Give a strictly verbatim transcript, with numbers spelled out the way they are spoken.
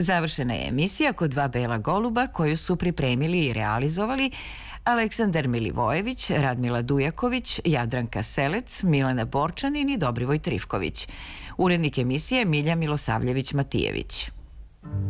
Završena je emisija Kod dva bela goluba koju su pripremili i realizovali Aleksandar Milivojević, Radmila Dujaković, Jadranka Selec, Milena Borčanin i Dobrivoj Trifković. Urednik emisije Milja Milosavljević-Matijević.